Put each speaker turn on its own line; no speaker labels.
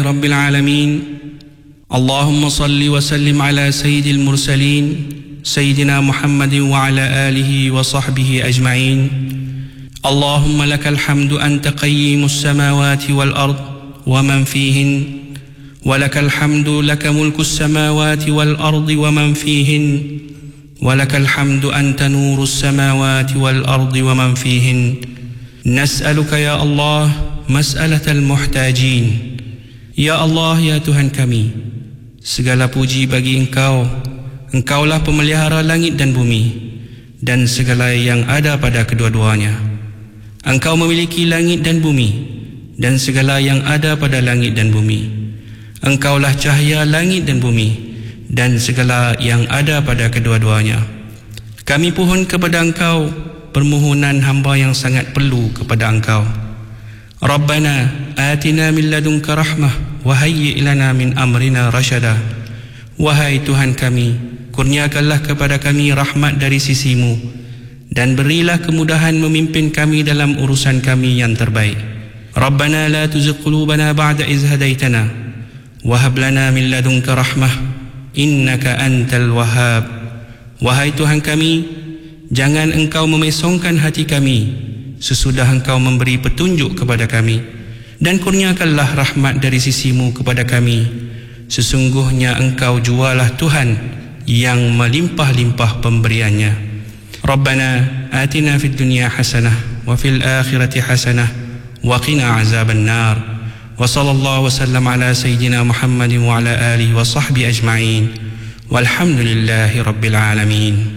رب العالمين. اللهم صل وسلم على سيد المرسلين سيدنا محمد وعلى آله وصحبه أجمعين. اللهم لك الحمد أنت قيم السماوات والأرض ومن فيهن، ولك الحمد لك ملك السماوات والأرض ومن فيهن، ولك الحمد أنت نور السماوات والأرض ومن فيهن. نسألك يا الله مسألة المحتاجين. Ya Allah, ya Tuhan kami, segala puji bagi Engkau. Engkaulah pemelihara langit dan bumi dan segala yang ada pada kedua-duanya. Engkau memiliki langit dan bumi dan segala yang ada pada langit dan bumi. Engkaulah cahaya langit dan bumi dan segala yang ada pada kedua-duanya. Kami pohon kepada Engkau permohonan hamba yang sangat perlu kepada Engkau. Rabbana atina min ladunka rahmah wa hayyi' lana min amrina rasyada. Wahai Tuhan kami, kurniakanlah kepada kami rahmat dari sisimu dan berilah kemudahan memimpin kami dalam urusan kami yang terbaik. Rabbana la tuzigh qulubana ba'da idh hadaitana wa hab lana min ladunka rahmah innaka antal wahhab. Wahai Tuhan kami, jangan Engkau memesongkan hati kami sesudah Engkau memberi petunjuk kepada kami, dan kurniakanlah rahmat dari sisimu kepada kami. Sesungguhnya Engkau jualah Tuhan yang melimpah-limpah pemberiannya. Rabbana atina fid dunya hasanah wa fil akhirati hasanah wa qina azaban nar. Wa sallallahu wasallam ala sayyidina Muhammadin wa ala alihi wa sahbihi ajma'in. Walhamdulillahi rabbil alamin.